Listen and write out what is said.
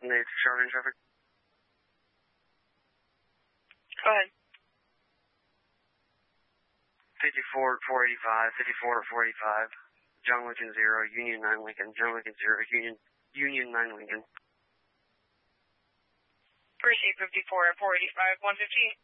Nate, Charlie traffic. Go ahead. 54 485, 54 485. John Lincoln 0, Union 9 Lincoln. John Lincoln 0, Union 9 Lincoln. Appreciate 54 485, 115.